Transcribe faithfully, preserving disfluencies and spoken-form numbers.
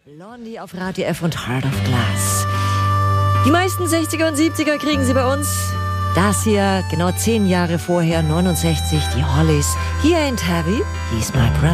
Blondie auf Radio F und Heart of Glass. Die meisten sechziger und siebziger kriegen sie bei uns. Das hier, genau zehn Jahre vorher, neunundsechzig, die Hollies. He ain't heavy, he's my brother.